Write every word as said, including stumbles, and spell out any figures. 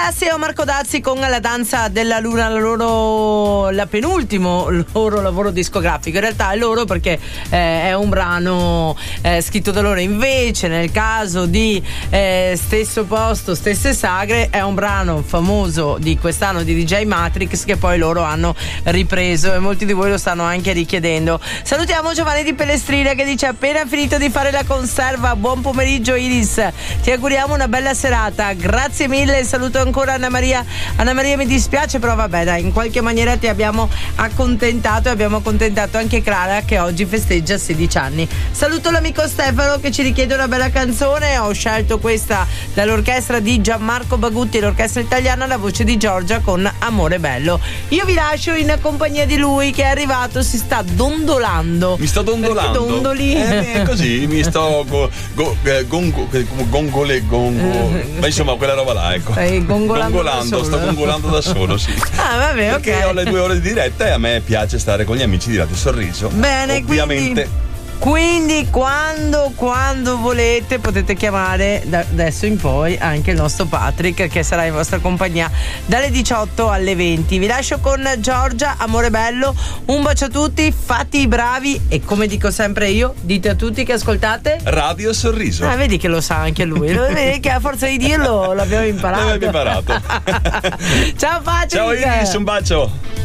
Massimo Marco Dazzi con La danza della luna, la loro la penultimo loro lavoro discografico. In realtà è loro perché eh, è un brano eh, scritto da loro. Invece nel caso di eh, Stesso posto, stesse sagre è un brano famoso di quest'anno di D J Matrix che poi loro hanno ripreso e molti di voi lo stanno anche richiedendo. Salutiamo Giovanni di Pellestrina che dice: appena finito di fare la conserva, buon pomeriggio Iris, ti auguriamo una bella serata, grazie mille. Saluto ancora Anna Maria. Anna Maria, mi dispiace, però vabbè dai, in qualche maniera ti abbiamo accontentato e abbiamo accontentato anche Clara che oggi festeggia sedici anni. Saluto l'amico Stefano che ci richiede una bella canzone. Ho scelto questa dall'orchestra di Gianmarco Bagutti, l'orchestra italiana, la voce di Giorgia con Amore bello. Io vi lascio in compagnia di lui che è arrivato, si sta dondolando. Mi sto dondolando. Perché dondoli? Eh, così mi sto go, go, gongo, gongole gongo. Ma insomma quella roba là, ecco. Stai gongolando, gongolando da solo. sto gongolando da solo, sì. Ah, vabbè, ok. Perché ho le due ore di diretta e a me piace stare con gli amici di Radio Sorriso. Bene, ovviamente. Quindi... Quindi quando, quando volete potete chiamare da adesso in poi anche il nostro Patrick che sarà in vostra compagnia dalle diciotto alle venti. Vi lascio con Giorgia, Amore bello, un bacio a tutti, fate i bravi e come dico sempre io, dite a tutti che ascoltate Radio Sorriso. Ah, vedi che lo sa anche lui, vedi che a forza di dirlo l'abbiamo imparato. L'abbiamo imparato. Ciao Patrick. Ciao Iris, un bacio.